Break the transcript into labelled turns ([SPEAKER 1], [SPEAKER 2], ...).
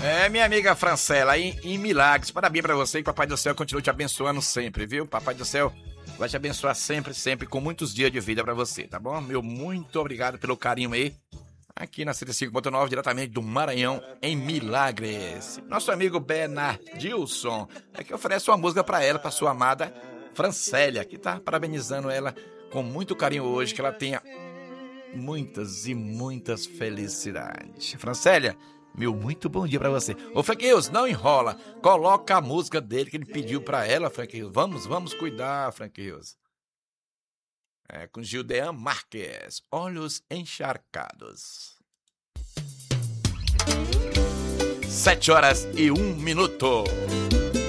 [SPEAKER 1] Minha amiga Francela, em milagres, parabéns pra você, que Papai do Céu continue te abençoando sempre, viu? Papai do Céu vai te abençoar sempre, sempre, com muitos dias de vida pra você, tá bom? Meu muito obrigado pelo carinho aí, aqui na 105.9, diretamente do Maranhão, em Milagres. Nosso amigo Bernardilson é que oferece uma música pra ela, pra sua amada Francélia, que tá parabenizando ela com muito carinho hoje, que ela tenha muitas e muitas felicidades. Francélia, meu muito bom dia pra você. Ô, Frank Hills, não enrola. Coloca a música dele que ele pediu pra ela, Frank Hills. Vamos cuidar, Frank Hills. Com Gildean Marques. Olhos encharcados. 7 horas e 1 minuto.